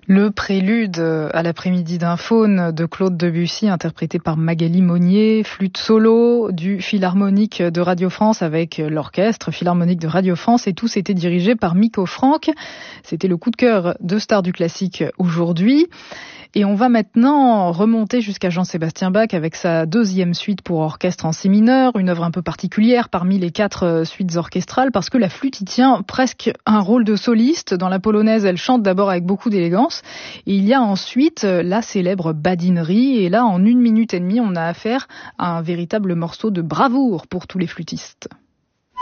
Le prélude à l'après-midi d'un faune de Claude Debussy, interprété par Magali Monnier, flûte solo du Philharmonique de Radio France avec l'orchestre Philharmonique de Radio France, et tous étaient dirigés par Miko Franck. C'était le coup de cœur de Stars du classique aujourd'hui. Et on va maintenant remonter jusqu'à Jean-Sébastien Bach avec sa deuxième suite pour orchestre en si mineur, une œuvre un peu particulière parmi les 4 suites orchestrales parce que la flûte y tient presque un rôle de soliste. Dans la polonaise, elle chante d'abord avec beaucoup d'élégance et il y a ensuite la célèbre badinerie, et là en 1 minute et demie, on a affaire à un véritable morceau de bravoure pour tous les flûtistes.